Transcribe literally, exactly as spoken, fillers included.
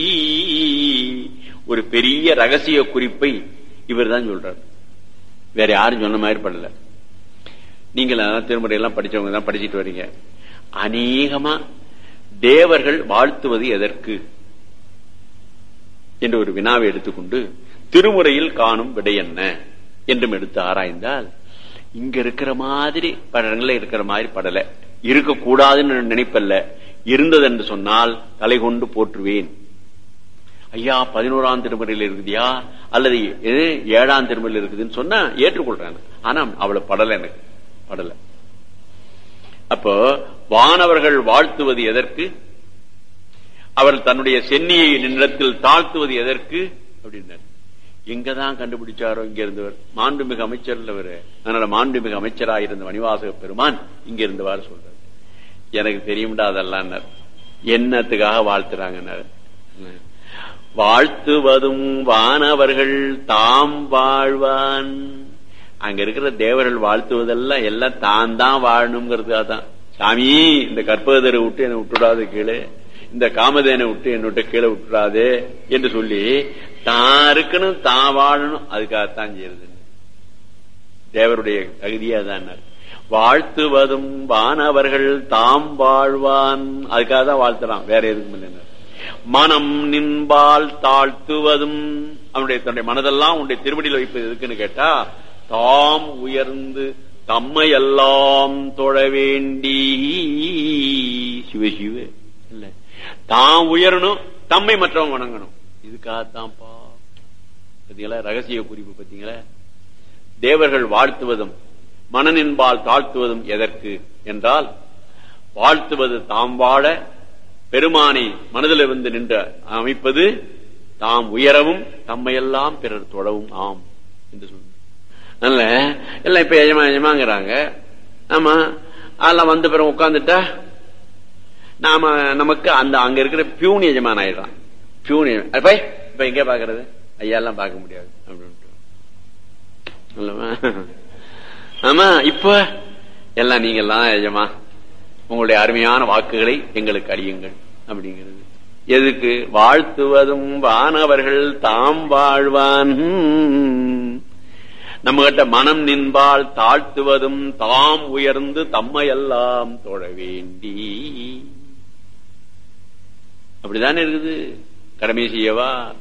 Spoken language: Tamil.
ஒரு பெரிய ரகசிய குறிப்பை இவர் தான் சொல்றார், வேற யாரும் சொன்ன மாதிரி படல. நீங்கள திருமுறை எல்லாம் படிச்சவங்க தான் படிச்சுட்டு வரீங்க. அநேகமா தேவர்கள் வாழ்த்துவது எதற்கு என்று ஒரு வினாவை எடுத்துக்கொண்டு திருமுறையில் காணும் விடை என்ன என்றும் எடுத்து ஆராய்ந்தால் இங்க இருக்கிற மாதிரி படங்கள இருக்கிற மாதிரி படல. இருக்கக்கூடாதுன்னு நினைப்பல்ல, இருந்தது என்று சொன்னால் தலை கொண்டு போற்றுவேன். ஐயா பதினோராம் திருமுறையில் இருக்குதியா அல்லது ஏழாம் திருமுறையில் இருக்குதுன்னு சொன்னா ஏற்றுக்கொள்றேன். ஆனா அவ்வளவு படல, எனக்கு படல. அப்போ வானவர்கள் வாழ்த்துவது எதற்கு, அவர் தன்னுடைய சென்னியை நிலத்தில் தாழ்த்துவது எதற்கு அப்படின்னாரு. எங்கதான் கண்டுபிடிச்சாரோ இங்க இருந்தவர், மாண்புமிகு அமைச்சர் இல்லவர். அதனால மாண்புமிகு அமைச்சராயிருந்த மணிவாசக பெருமான் இங்க இருந்தவாறு சொல்றாரு. எனக்கு தெரியும்டா அதெல்லாம் என்னத்துக்காக வாழ்த்துறாங்க. வாழ்த்துவதும் வானவர்கள் தாம் வாழ்வான். அங்க இருக்கிற தேவர்கள் வாழ்த்துவதெல்லாம் எல்லாம் தான் தான் வாழணுங்கிறதுக்காக தான். சாமி இந்த கற்பகதரை விட்டு என்னை விட்டுடாது கீழே, இந்த காமதேனை விட்டு என்னோட கீழே விட்டுறாது என்று சொல்லி தான் இருக்கணும், தான் வாழணும், அதுக்காகத்தான் செய்யறது. தேவருடைய தகுதியா தான் வாழ்த்துவதும் வானவர்கள் தாம் வாழ்வான், அதுக்காக தான் வாழ்த்துறான், வேற எதுக்கும் இல்லை. மனம் நின்பால் தாழ்த்துவதும், அவனுடைய தன்னுடைய மனதெல்லாம் உன்னுடைய திருவடியில் வைப்பது எதுக்குன்னு கேட்டா தாம் உயர்ந்து தம்மை எல்லாம் தொழ வேண்டி. சிவ சிவ இல்ல, தாம் உயரணும், தம்மை மற்றவங்க வணங்கணும், இதுக்காகத்தான்ப்பா. பாத்தீங்களா ரகசிய குறிப்பு? பாத்தீங்களா தேவர்கள் வாழ்த்துவதும் மனநின்பால் தாழ்த்துவதும் எதற்கு என்றால், வாழ்த்துவது தாம் வாழ, பெருமானை மனதில் இருந்து நின்று அமைப்பது தாம் உயரவும் தம்மையெல்லாம் பிறர் தொழவும் ஆம் என்று சொல்ற. அதனால எல்லாம் இப்ப எஜமா எஜமாங்கிறாங்க. ஆமா, அதெல்லாம் வந்த பிறகு உட்கார்ந்துட்டா நாம நமக்கு அந்த அங்க இருக்கிற பியூன் எஜமான் ஆயிடுறான். பியூன் இப்ப எங்க பாக்குறது, ஐயா எல்லாம் பார்க்க முடியாது அப்படின்ட்டு. ஆமா, இப்ப எல்லாம் நீங்க எல்லாம் எஜமா, உங்களுடைய அருமையான வாக்குகளை எங்களுக்கு அறியுங்கள் அப்படிங்கிறது. எதுக்கு? வாழ்த்துவதும் வானவர்கள் தாம் வாழ்வான். நம்ம கிட்ட மனம் நின்பால் தாழ்த்துவதும் தாம் உயர்ந்து தம்மையெல்லாம் தொழ வேண்டி. அப்படித்தானே இருக்குது. கடமை செய்யவா